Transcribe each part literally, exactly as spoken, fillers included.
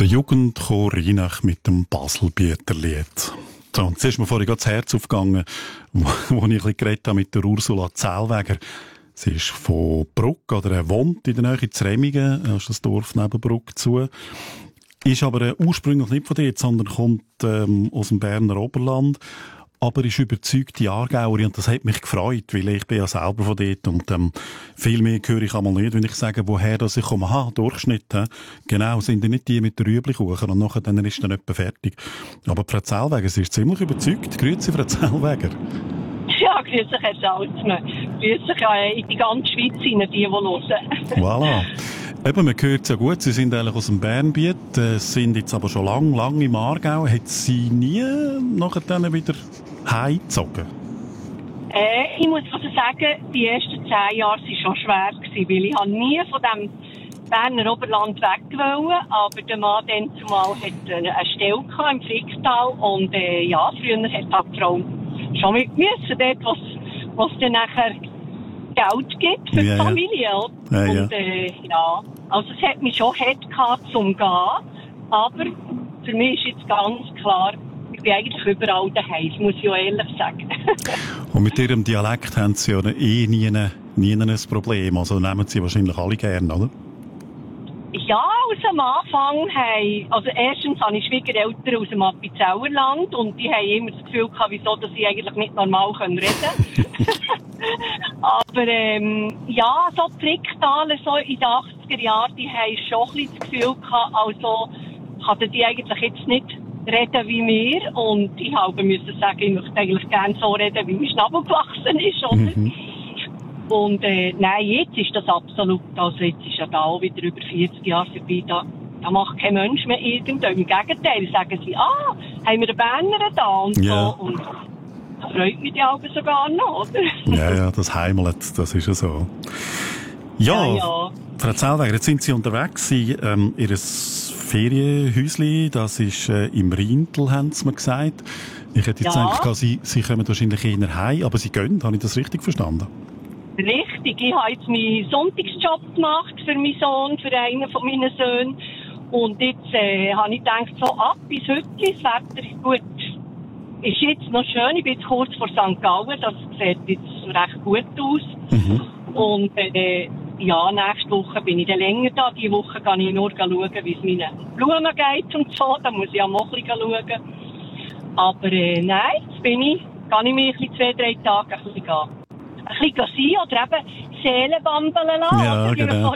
Der Jugendchor Rheinach mit dem Baselbieterlied. So, und jetzt ist mir vorhin das Herz aufgegangen, wo, wo ich ein bisschen geredet habe mit der Ursula Zellweger. Sie ist von Bruck, oder er wohnt in der Nähe zu Remmingen, das ist das Dorf neben Bruck zu. Ist aber äh, ursprünglich nicht von dort, sondern kommt ähm, aus dem Berner Oberland. Aber ist überzeugte Aargauerin und das hat mich gefreut, weil ich bin ja selber von dort und ähm, viel mehr höre ich einmal nicht, wenn ich sage, woher das ich komme. Aha, Durchschnitt, he? Genau, sind die nicht die mit der Rüeblikuchen und nachher dann ist dann etwa fertig. Aber Frau Zellweger, sie ist ziemlich überzeugt. Grüezi, Frau Zellweger. Ja, grüezi, Herr Salzmann. Grüezi äh, in die ganze Schweiz rein, die, die hören. Voilà. Eben, man hört es ja gut, Sie sind eigentlich aus dem Bernbiet, äh, sind jetzt aber schon lang, lang im Aargau. Hat Sie nie nachher dann wieder heimgezogen? Äh, ich muss also sagen, die ersten zehn Jahre waren schon schwer gewesen, weil ich nie von dem Berner Oberland weg wollte, aber der Mann dann zumal hat eine Stelle gehabt im Fricktal und äh, ja, früher hat die Frau schon mit müssen, dort, wo es dann nachher Geld gibt für ja, die Familie. Ja. Ja, und äh, ja, also es hat mich schon hart gehabt zum Gehen, aber für mich ist jetzt ganz klar, ich bin eigentlich überall daheim, muss ich ja ehrlich sagen. Und mit Ihrem Dialekt haben Sie ja eh nie, nie ein Problem, also nehmen Sie wahrscheinlich alle gern, oder? Ja, aus dem Anfang haben, also erstens habe ich Schwiegereltern aus dem Appenzellerland und die haben immer das Gefühl gehabt, wieso, dass ich eigentlich nicht normal reden kann. Aber ähm, ja, so die Fricktaler, so in den achtziger Jahren, die haben schon ein bisschen das Gefühl gehabt, also kann die eigentlich jetzt nicht reden wie wir und ich habe müssen sagen, ich möchte eigentlich gerne so reden, wie mein Schnabel gewachsen ist, oder? Mhm. Und äh, nein, jetzt ist das absolut, also jetzt ist ja da auch wieder über vierzig Jahre vorbei, da, da macht kein Mensch mehr irgendwas. Im Gegenteil, sagen sie, ah, haben wir einen Berner da und ja. so. Und das freut mich ja auch sogar noch, oder? Ja, ja, das Heimat, das ist ja so. Ja, ja, ja. Frau Zellweger, jetzt sind Sie unterwegs, Sie, ähm, Ihr Ferienhäusli, das ist äh, im Rheintal, haben Sie mir gesagt. Ich hätte jetzt ja. gedacht, Sie, Sie kommen wahrscheinlich eher heim, aber Sie gehen, habe ich das richtig verstanden? Richtig, ich habe jetzt meinen Sonntagsjob gemacht für meinen Sohn, für einen von meinen Söhnen. Und jetzt äh, habe ich gedacht, so ab bis heute, das Wetter gut, ist jetzt noch schön. Ich bin jetzt kurz vor Sankt Gallen, das sieht jetzt recht gut aus. Mhm. Und äh, ja, nächste Woche bin ich dann länger da. Diese Woche kann ich nur schauen, wie es meinen Blumen geht und so. Da muss ich auch noch ein bisschen schauen. Aber äh, nein, jetzt bin ich, kann ich mich ein bisschen zwei, drei Tage ein bisschen gehen. Ein bisschen sein oder eben Seelenwandeln lassen. Ja, genau.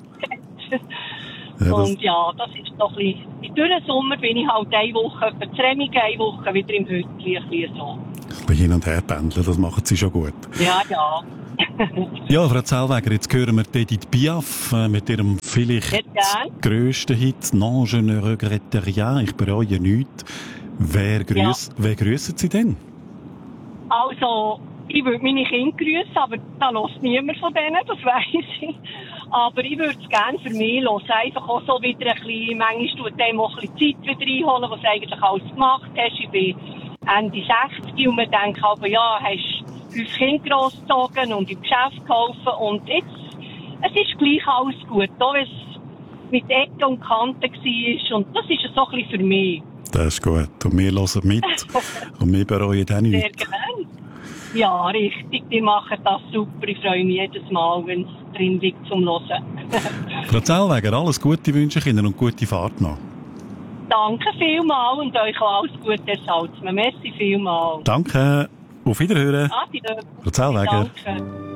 Ja, und ja, das ist doch ein bisschen, durch den Sommer bin ich halt eine Woche etwa zu Remmingen, eine Woche wieder im Hütli, ein bisschen so. Ein bisschen hin und her pendeln, das machen Sie schon gut. Ja, ja. Ja, Frau Zellweger, jetzt hören wir Edith Piaf äh, mit ihrem vielleicht grössten Hit «Non, je ne regrette rien», ich bereue nichts. Wer, grüß, ja. wer grüssen Sie denn? Also, ich würde meine Kinder grüssen, aber da hört niemand von denen, das weiss ich. Aber ich würde es gerne für mich hören. Einfach auch so wieder ein bisschen, manchmal tut dem auch ein bisschen Zeit wieder einholen, was du eigentlich alles gemacht hast. Ich bin Ende sechzig und man denkt aber, ja, hast fünf Kinder großgezogen und im Geschäft geholfen und jetzt, es ist gleich alles gut, auch wenn es mit Ecken und Kanten war und das ist so ein bisschen für mich. Das ist gut. Und wir hören mit und wir bereuen auch nichts. Sehr gerne. Ja, richtig. Die machen das super. Ich freue mich jedes Mal, wenn es drin liegt zum Hören. Frau Zellweger, alles Gute wünsche ich Ihnen und gute Fahrt noch. Danke vielmals und euch auch alles Gute, Herr Salzmann. Merci vielmals. Danke. Auf Wiederhören. Adieu. Frau Zellweger. Danke.